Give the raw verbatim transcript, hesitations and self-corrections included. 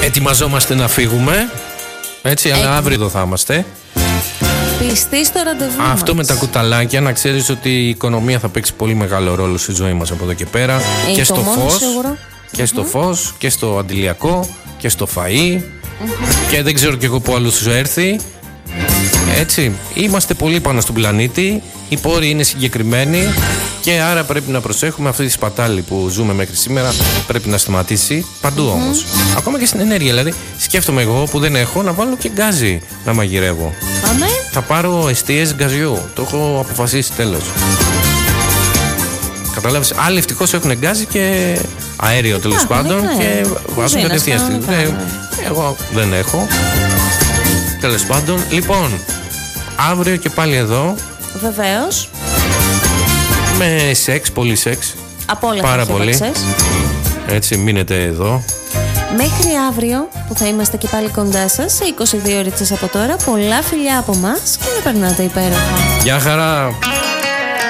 ετοιμαζόμαστε να φύγουμε. Έτσι, αλλά Έτοιμο. αύριο εδώ θα είμαστε. Πιστή στο ραντεβού μας. Αυτό με τα κουταλάκια, να ξέρεις ότι η οικονομία θα παίξει πολύ μεγάλο ρόλο στη ζωή μας από εδώ και πέρα. Ε, και, στο φως, και στο mm-hmm. φως, και στο αντιλιακό, και στο φαΐ. Mm-hmm. Και δεν ξέρω κι εγώ που αλλού σου έρθει. Έτσι, είμαστε πολύ πάνω στον πλανήτη. Οι πόροι είναι συγκεκριμένοι. Και άρα πρέπει να προσέχουμε αυτή τη σπατάλη που ζούμε μέχρι σήμερα. Πρέπει να σταματήσει παντού mm-hmm. όμως. Ακόμα και στην ενέργεια. Δηλαδή, σκέφτομαι εγώ που δεν έχω να βάλω και γκάζι να μαγειρεύω. Αμέ. Θα πάρω εστίες γκαζιού. Το έχω αποφασίσει, τέλος. Κατάλαβες. Άλλοι ευτυχώς έχουν γκάζι και αέριο τέλος πάντων ναι. Και βάζουν κατευθείαν στη δουλειά. Εγώ δεν έχω. Τέλος πάντων. Λοιπόν, αύριο και πάλι εδώ. Βεβαίως. Με σεξ, πολύ σεξ. Από όλα πάρα πολύ. Σεξ. Έτσι, μείνετε εδώ. Μέχρι αύριο που θα είμαστε και πάλι κοντά σας σε είκοσι δύο ώρες από τώρα. Πολλά φιλιά από μας και να περνάτε υπέροχα. Γεια χαρά.